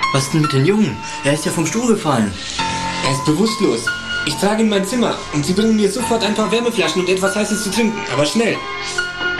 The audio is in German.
Was ist denn mit dem Jungen? Er ist ja vom Stuhl gefallen. Er ist bewusstlos. Ich trage ihn in mein Zimmer und Sie bringen mir sofort ein paar Wärmeflaschen und etwas Heißes zu trinken, aber schnell.